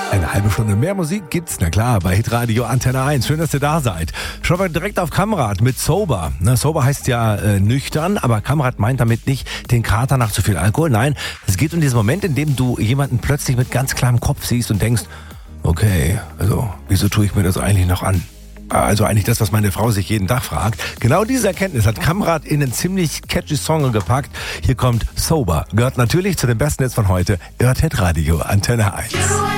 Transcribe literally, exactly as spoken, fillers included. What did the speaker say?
Eine halbe Stunde mehr Musik gibt's, na klar, bei Hitradio Antenne eins. Schön, dass ihr da seid. Schauen wir direkt auf Kamrat mit Sober. Na, Sober heißt ja äh, nüchtern, aber Kamrat meint damit nicht den Kater nach zu viel Alkohol. Nein, es geht um diesen Moment, in dem du jemanden plötzlich mit ganz klarem Kopf siehst und denkst, okay, also wieso tue ich mir das eigentlich noch an? Also eigentlich das, was meine Frau sich jeden Tag fragt. Genau diese Erkenntnis hat Kamrat in einen ziemlich catchy Song gepackt. Hier kommt Sober. Gehört natürlich zu den besten Hits von heute. Ihr hört Hitradio Antenne eins.